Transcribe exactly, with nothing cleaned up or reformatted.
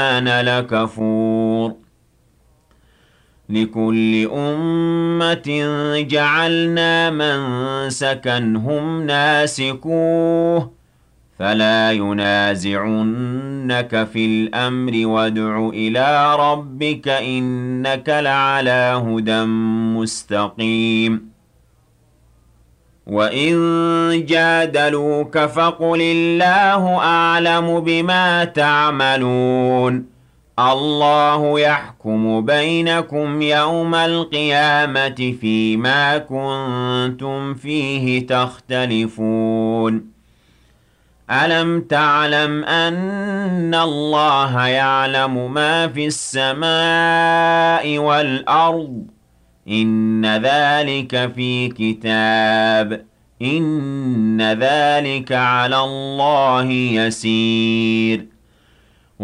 كان لكفور لكل أمة جعلنا منسكا هم ناسكوه فلا ينازعنك في الأمر وادع إلى ربك إنك لعلى هدى مستقيم وإن جادلوك فقل الله أعلم بما تعملون الله يحكم بينكم يوم القيامة فيما كنتم فيه تختلفون ألم تعلم أن الله يعلم ما في السماء والأرض إن ذلك في كتاب إن ذلك على الله يسير